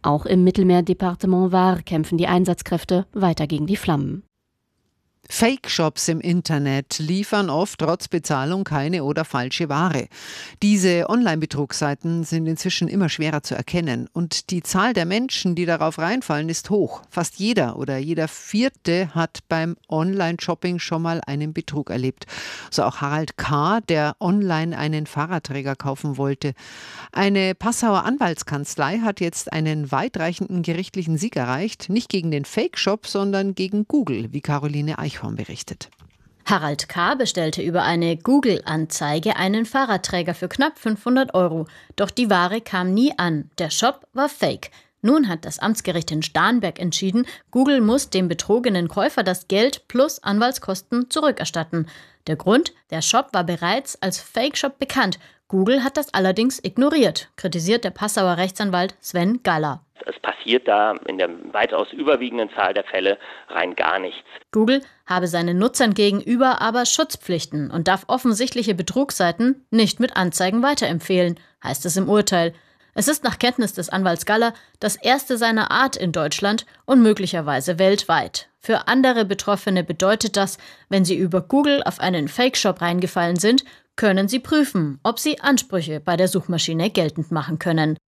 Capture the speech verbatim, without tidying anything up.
Auch im Mittelmeerdepartement Var kämpfen die Einsatzkräfte weiter gegen die Flammen. Fake-Shops im Internet liefern oft trotz Bezahlung keine oder falsche Ware. Diese Online-Betrugsseiten sind inzwischen immer schwerer zu erkennen. Und die Zahl der Menschen, die darauf reinfallen, ist hoch. Fast jeder oder jeder Vierte hat beim Online-Shopping schon mal einen Betrug erlebt. So auch Harald K., der online einen Fahrradträger kaufen wollte. Eine Passauer Anwaltskanzlei hat jetzt einen weitreichenden gerichtlichen Sieg erreicht. Nicht gegen den Fake-Shop, sondern gegen Google, wie Caroline Eichhorn berichtet. Harald K. bestellte über eine Google-Anzeige einen Fahrradträger für knapp fünfhundert Euro. Doch die Ware kam nie an. Der Shop war fake. Nun hat das Amtsgericht in Starnberg entschieden, Google muss dem betrogenen Käufer das Geld plus Anwaltskosten zurückerstatten. Der Grund? Der Shop war bereits als Fake-Shop bekannt. Google hat das allerdings ignoriert, kritisiert der Passauer Rechtsanwalt Sven Galler. Es passiert da in der weitaus überwiegenden Zahl der Fälle rein gar nichts. Google habe seinen Nutzern gegenüber aber Schutzpflichten und darf offensichtliche Betrugsseiten nicht mit Anzeigen weiterempfehlen, heißt es im Urteil. Es ist nach Kenntnis des Anwalts Galler das erste seiner Art in Deutschland und möglicherweise weltweit. Für andere Betroffene bedeutet das, wenn sie über Google auf einen Fake-Shop reingefallen sind, können sie prüfen, ob sie Ansprüche bei der Suchmaschine geltend machen können.